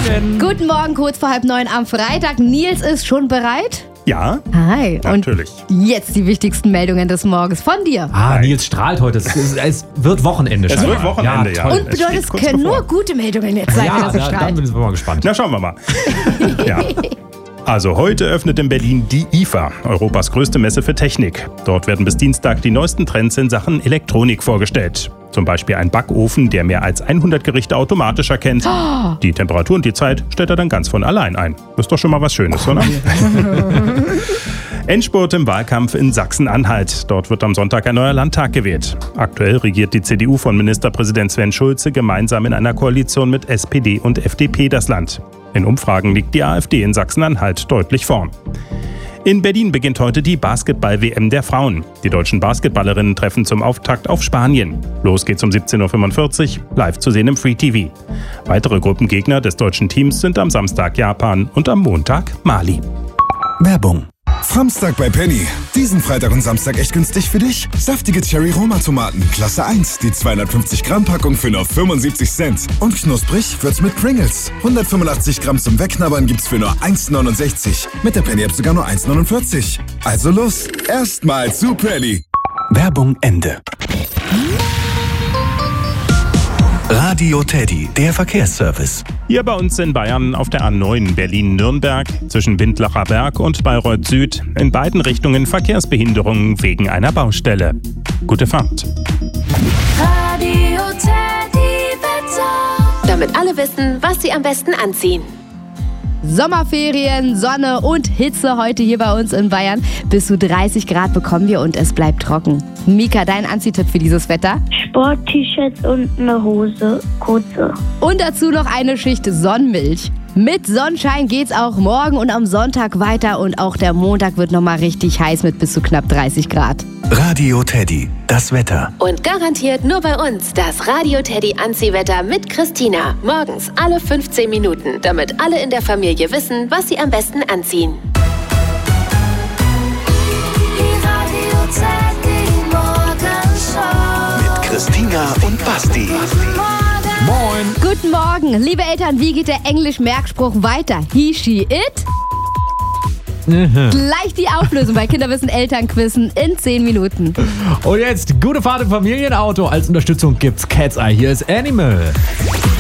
Morgen. Guten Morgen, kurz vor 8:30 am Freitag. Nils ist schon bereit? Ja, Hi. natürlich. Und jetzt die wichtigsten Meldungen des Morgens von dir. Nils strahlt heute. Es wird Wochenende. Es scheinbar. wird Wochenende, ja. Und bedeutet, es kurz können bevor. nur gute Meldungen jetzt sein, wenn Ja, er so dann strahlt. sind wir mal gespannt. Na, schauen wir mal. Ja. Also heute öffnet in Berlin die IFA, Europas größte Messe für Technik. Dort werden bis Dienstag die neuesten Trends in Sachen Elektronik vorgestellt. Zum Beispiel ein Backofen, der mehr als 100 Gerichte automatisch erkennt. Die Temperatur und die Zeit stellt er dann ganz von allein ein. Das ist doch schon mal was Schönes, oder? Endspurt im Wahlkampf in Sachsen-Anhalt. Dort wird am Sonntag ein neuer Landtag gewählt. Aktuell regiert die CDU von Ministerpräsident Sven Schulze gemeinsam in einer Koalition mit SPD und FDP das Land. In Umfragen liegt die AfD in Sachsen-Anhalt deutlich vorn. In Berlin beginnt heute die Basketball-WM der Frauen. Die deutschen Basketballerinnen treffen zum Auftakt auf Spanien. Los geht's um 17:45 Uhr, live zu sehen im Free TV. Weitere Gruppengegner des deutschen Teams sind am Samstag Japan und am Montag Mali. Werbung. Samstag bei Penny. Diesen Freitag und Samstag echt günstig für dich? Saftige Cherry-Roma-Tomaten, Klasse 1, die 250 Gramm Packung für nur 75 Cent. Und knusprig wird's mit Pringles. 185 Gramm zum Wegknabbern gibt's für nur 1,69. Mit der Penny-App sogar nur 1,49. Also los, erstmal zu Penny. Werbung Ende. Radio Teddy, der Verkehrsservice. Hier bei uns in Bayern auf der A9 Berlin-Nürnberg zwischen Windlacher Berg und Bayreuth Süd in beiden Richtungen Verkehrsbehinderungen wegen einer Baustelle. Gute Fahrt. Radio Teddy Wetter. Damit alle wissen, was sie am besten anziehen. Sommerferien, Sonne und Hitze heute hier bei uns in Bayern. Bis zu 30 Grad bekommen wir und es bleibt trocken. Mika, dein Anziehtipp für dieses Wetter? Sport-T-Shirts und eine Hose, kurze. Und dazu noch eine Schicht Sonnenmilch. Mit Sonnenschein geht's auch morgen und am Sonntag weiter und auch der Montag wird nochmal richtig heiß mit bis zu knapp 30 Grad. Radio Teddy, das Wetter. Und garantiert nur bei uns das Radio Teddy Anziehwetter mit Christina. Morgens alle 15 Minuten, damit alle in der Familie wissen, was sie am besten anziehen. Die Radio Teddy Morgenshow. Mit Christina und Basti. Moin. Guten Morgen, liebe Eltern, wie geht der Englisch-Merkspruch weiter? He, she, it? Gleich die Auflösung bei Kinderwissen Elternquizzen in 10 Minuten. Und jetzt gute Fahrt im Familienauto. Als Unterstützung gibt's Cat's Eye. Hier ist Animal.